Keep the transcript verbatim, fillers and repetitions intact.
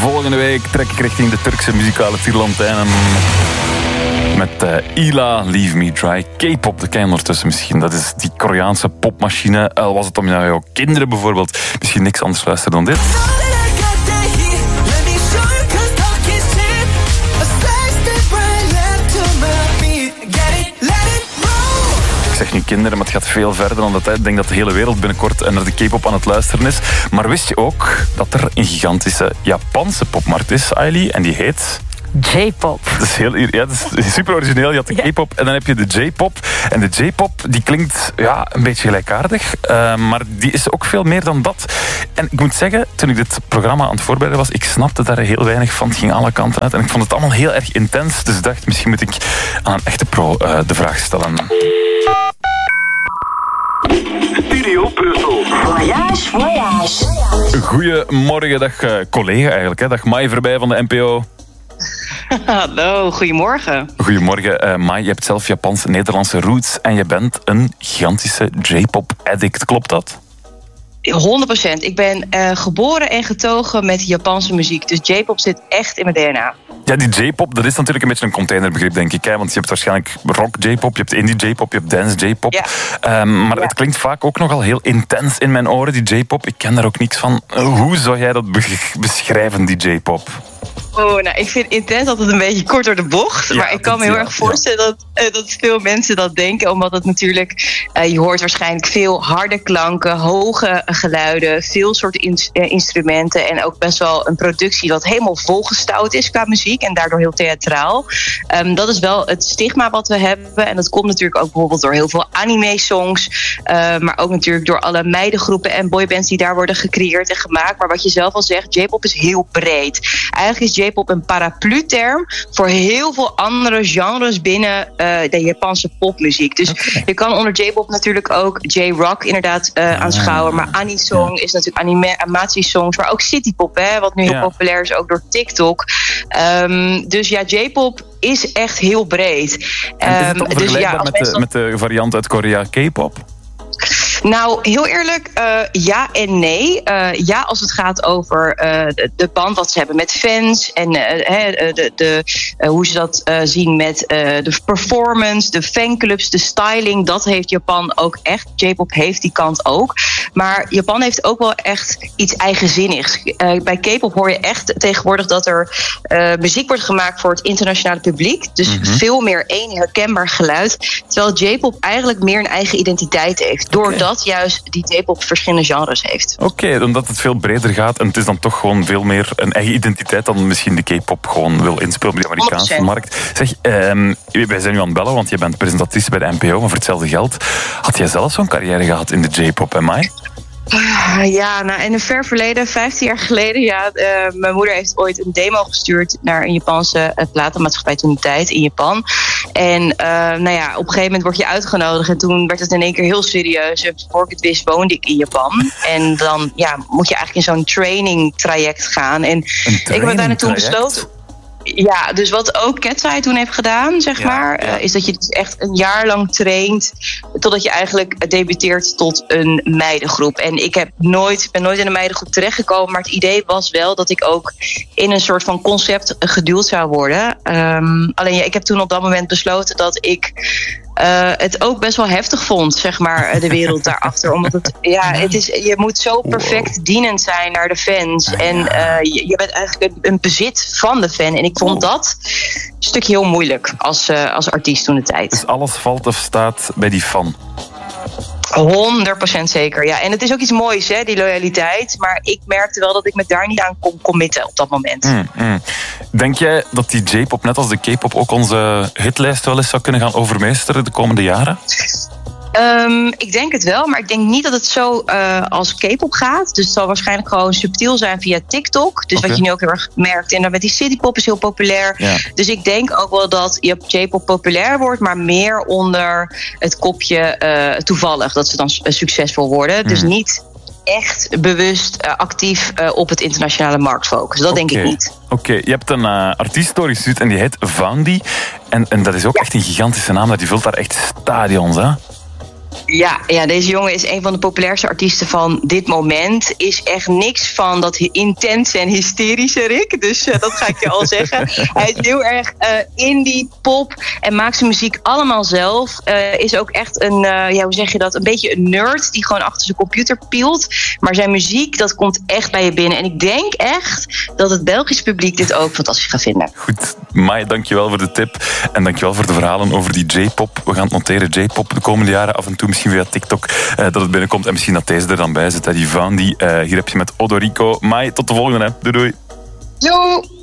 Volgende week trek ik richting de Turkse muzikale tierlantijnen met uh, Ila, Leave Me Dry. K-pop, dat ken je ondertussen misschien. Dat is die Koreaanse popmachine. Al was het om jouw kinderen bijvoorbeeld misschien niks anders luisteren dan dit. Ik zeg nu kinderen, maar het gaat veel verder dan dat. Ik denk dat de hele wereld binnenkort naar de K-pop aan het luisteren is. Maar wist je ook dat er een gigantische Japanse popmarkt is, Ailey? En die heet... J-pop. Dat is, heel, ja, dat is super origineel. Je had de K-pop en dan heb je de J-pop. En de J-pop die klinkt ja, een beetje gelijkaardig. Uh, maar die is ook veel meer dan dat. En ik moet zeggen, toen ik dit programma aan het voorbereiden was, ik snapte daar heel weinig van. Het ging alle kanten uit. En ik vond het allemaal heel erg intens. Dus ik dacht, misschien moet ik aan een echte pro uh, de vraag stellen. Studio Brussel. Voyage, voyage. Goedemorgen, dag uh, collega eigenlijk. Hè. Dag Mai voorbij van de N P O. Hallo, goedemorgen. Goedemorgen, uh, Mai. Je hebt zelf Japans-Nederlandse roots en je bent een gigantische J-pop addict. Klopt dat? honderd procent. Ik ben uh, geboren en getogen met Japanse muziek. Dus J-pop zit echt in mijn D N A. Ja, die J-pop, dat is natuurlijk een beetje een containerbegrip, denk ik. Hè? Want je hebt waarschijnlijk rock J-pop, je hebt indie J-pop, je hebt dance J-pop. Ja. Um, maar ja. het klinkt vaak ook nogal heel intens in mijn oren, die J-pop. Ik ken daar ook niks van. Hoe zou jij dat be- beschrijven, die J-pop? Oh, nou, ik vind intens altijd een beetje kort door de bocht. Ja, maar ik kan me heel ja, erg voorstellen ja. dat, uh, dat veel mensen dat denken. Omdat het natuurlijk, uh, je hoort waarschijnlijk veel harde klanken, hoge geluiden, veel soorten in, uh, instrumenten. En ook best wel een productie dat helemaal volgestouwd is qua muziek. En daardoor heel theatraal. Um, dat is wel het stigma wat we hebben. En dat komt natuurlijk ook bijvoorbeeld door heel veel anime-songs. Uh, maar ook natuurlijk door alle meidengroepen en boybands die daar worden gecreëerd en gemaakt. Maar wat je zelf al zegt, J-pop is heel breed. Eigenlijk is J-pop een paraplu-term voor heel veel andere genres binnen uh, de Japanse popmuziek. Dus okay. je kan onder J-pop natuurlijk ook J-rock inderdaad uh, aanschouwen. Maar anisong ja. is natuurlijk anima- animatiesongs. Maar ook citypop, hè, wat nu heel ja. populair is, ook door TikTok. Um, dus ja, J-pop is echt heel breed. En is het um, vergelijkbaar dus ja, met, de, met de variant uit Korea, K-pop? Nou, heel eerlijk, uh, ja en nee. Uh, ja, als het gaat over uh, de, de band wat ze hebben met fans en uh, de, de, uh, hoe ze dat uh, zien met uh, de performance, de fanclubs, de styling. Dat heeft Japan ook echt. J-pop heeft die kant ook. Maar Japan heeft ook wel echt iets eigenzinnigs. Uh, bij K-pop hoor je echt tegenwoordig dat er uh, muziek wordt gemaakt voor het internationale publiek. Dus mm-hmm. veel meer één herkenbaar geluid. Terwijl J-pop eigenlijk meer een eigen identiteit heeft. Doordat okay. juist die J-pop verschillende genres heeft. Oké, okay, omdat het veel breder gaat en het is dan toch gewoon veel meer een eigen identiteit dan misschien de K-pop gewoon wil inspelen op de Amerikaanse honderd procent markt. Zeg, um, wij zijn nu aan het bellen, want je bent presentatrice bij de N P O, maar voor hetzelfde geld had jij zelf zo'n carrière gehad in de J-pop, en Mai? Ja, nou, in een ver verleden, vijftien jaar geleden, ja, uh, mijn moeder heeft ooit een demo gestuurd naar een Japanse uh, platenmaatschappij toen de tijd in Japan. En uh, nou ja, op een gegeven moment word je uitgenodigd en toen werd het in één keer heel serieus. En voor ik het wist woonde ik in Japan. En dan ja, moet je eigenlijk in zo'n training traject gaan. En ik heb uiteindelijk toen besloten. Ja, dus wat ook Katseye toen heeft gedaan, zeg ja, maar, ja. Uh, is dat je dus echt een jaar lang traint totdat je eigenlijk debuteert tot een meidengroep. En ik heb nooit, ben nooit in een meidengroep terechtgekomen, maar het idee was wel dat ik ook in een soort van concept geduwd zou worden. Um, alleen ja, ik heb toen op dat moment besloten dat ik Uh, het ook best wel heftig vond, zeg maar, de wereld daarachter. Omdat het, ja, het is, je moet zo perfect wow. dienend zijn naar de fans. En uh, je, je bent eigenlijk een, een bezit van de fan. En ik vond dat een stukje heel moeilijk als, uh, als artiest toen de tijd. Dus alles valt of staat bij die fan? honderd procent zeker, ja. En het is ook iets moois, hè, die loyaliteit. Maar ik merkte wel dat ik me daar niet aan kon committen op dat moment. Mm, mm. Denk jij dat die J-pop, net als de K-pop, ook onze hitlijst wel eens zou kunnen gaan overmeesteren de komende jaren? Um, ik denk het wel, maar ik denk niet dat het zo uh, als K-pop gaat. Dus het zal waarschijnlijk gewoon subtiel zijn via TikTok. Dus okay. wat je nu ook heel erg merkt. En dan met die citypop is heel populair. Ja. Dus ik denk ook wel dat J-pop populair wordt, maar meer onder het kopje uh, toevallig. Dat ze dan succesvol worden. Hmm. Dus niet echt bewust uh, actief uh, op het internationale markt focussen. Dat okay. denk ik niet. Oké, okay. Je hebt een uh, artiest doorgestuurd en die heet Vandy. En, en dat is ook ja. echt een gigantische naam. Die vult daar echt stadions, hè? Ja, ja, deze jongen is een van de populairste artiesten van dit moment. Is echt niks van dat intense en hysterische, Rick. Dus uh, dat ga ik je al zeggen. Hij is heel erg uh, indie, pop en maakt zijn muziek allemaal zelf. Uh, is ook echt een, uh, ja, hoe zeg je dat, een beetje een nerd die gewoon achter zijn computer pielt. Maar zijn muziek, dat komt echt bij je binnen. En ik denk echt dat het Belgisch publiek dit ook fantastisch gaat vinden. Goed, Mai, dankjewel voor de tip. En dankjewel voor de verhalen over die J-pop. We gaan het noteren, J-pop de komende jaren. Af en toe misschien via TikTok uh, dat het binnenkomt. En misschien dat deze er dan bij zit. Hè, die Vandy. Uh, hier heb je met Odorico. Mai, tot de volgende. Hè. Doei doei. Doei.